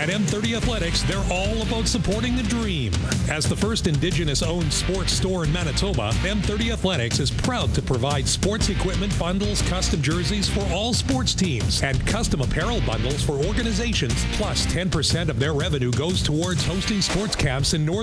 At M30 Athletics, they're all about supporting the dream. As the first Indigenous-owned sports store in Manitoba, M30 Athletics is proud to provide sports equipment bundles, custom jerseys for all sports teams, and custom apparel bundles for organizations. Plus, 10% of their revenue goes towards hosting sports camps in Northern